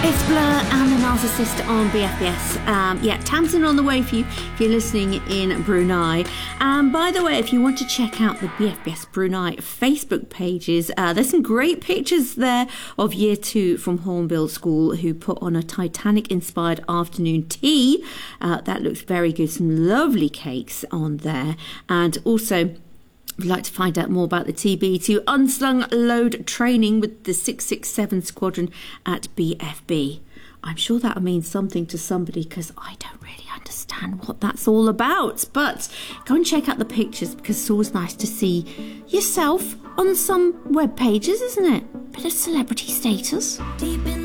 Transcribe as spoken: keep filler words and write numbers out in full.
It's Blur and the Narcissist on B F B S. Um, yeah, Tamsin on the way for you if you're listening in Brunei. Um, by the way, if you want to check out the B F B S Brunei Facebook pages, uh, there's some great pictures there of year two from Hornbill School who put on a Titanic-inspired afternoon tea. Uh, that looks very good. Some lovely cakes on there. And also, if you'd like to find out more about the T B two unsung load training with the six six seven Squadron at B F B. I'm sure that'll mean something to somebody because I don't really understand what that's all about. But go and check out the pictures because it's always nice to see yourself on some web pages, isn't it? Bit of celebrity status. Deep in